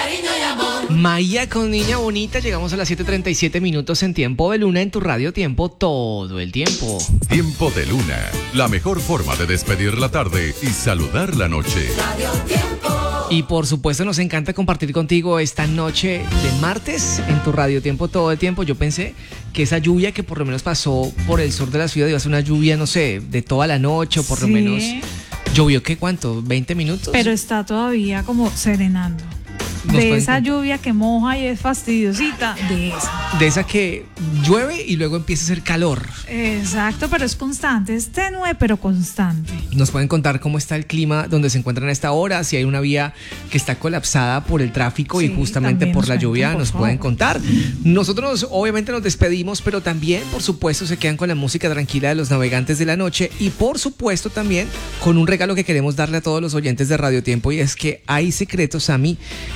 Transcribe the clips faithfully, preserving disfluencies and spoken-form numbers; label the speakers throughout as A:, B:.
A: cariño y amor.
B: Maía con Niña Bonita, llegamos a las siete treinta y siete minutos en Tiempo de Luna en tu radio Tiempo todo el tiempo.
C: Tiempo de Luna, la mejor forma de despedir la tarde y saludar la noche.
A: Radio Tiempo.
B: Y por supuesto nos encanta compartir contigo esta noche de martes en tu radio Tiempo todo el tiempo. Yo pensé que esa lluvia que por lo menos pasó por el sur de la ciudad iba a ser una lluvia, no sé, de toda la noche o por
D: Sí.
B: lo menos llovió, ¿qué cuánto? ¿veinte minutos?
D: Pero está todavía como serenando.
B: Nos
D: De
B: pueden
D: esa
B: contar.
D: lluvia que moja y es fastidiosita, de esa.
B: De esa que llueve y luego empieza a hacer calor.
D: Exacto, pero es constante, es tenue pero constante.
B: Nos pueden contar cómo está el clima donde se encuentran a esta hora, si hay una vía que está colapsada por el tráfico
D: Sí,
B: y justamente
D: también
B: por
D: nos
B: la
D: cuentan,
B: lluvia
D: por
B: nos
D: favor.
B: pueden contar. Nosotros obviamente nos despedimos, pero también por supuesto se quedan con la música tranquila de los navegantes de la noche y por supuesto también con un regalo que queremos darle a todos los oyentes de Radio Tiempo, y es que hay secretos, Sammy,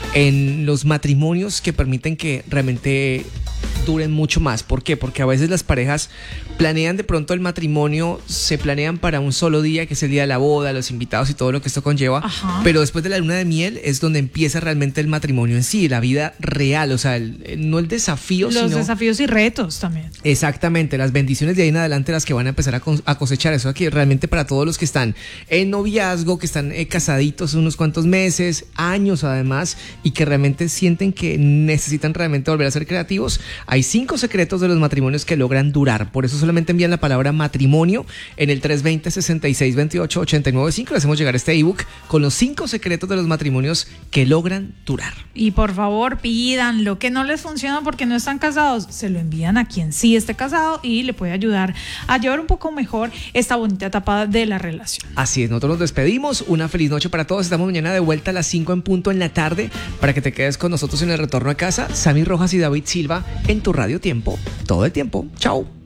B: en los matrimonios que permiten que realmente duren mucho más. ¿Por qué? Porque a veces las parejas planean de pronto el matrimonio, se planean para un solo día, que es el día de la boda, los invitados y todo lo que esto conlleva.
D: Ajá.
B: Pero después de la luna de miel es donde empieza realmente el matrimonio en sí, la vida real, o sea, el- el- no el desafío,
D: Los
B: sino...
D: desafíos y retos también.
B: Exactamente, las bendiciones de ahí en adelante las que van a empezar a, cos- a cosechar. Eso aquí realmente para todos los que están en noviazgo, que están eh, casaditos unos cuantos meses, años además, y que realmente sienten que necesitan realmente volver a ser creativos. Hay cinco secretos de los matrimonios que logran durar. Por eso solamente envían la palabra matrimonio en el tres dos cero, seis seis dos ocho, ocho nueve cinco. Le hacemos llegar este ebook con los cinco secretos de los matrimonios que logran durar.
D: Y por favor pidan lo que no les funciona porque no están casados, se lo envían a quien sí esté casado y le puede ayudar a llevar un poco mejor esta bonita etapa de la relación.
B: Así es, nosotros nos despedimos. Una feliz noche para todos. Estamos mañana de vuelta a las cinco en punto en la tarde para que te quedes con nosotros en el retorno a casa. Sammy Rojas y David Silva en tu radio Tiempo todo el tiempo. Chao.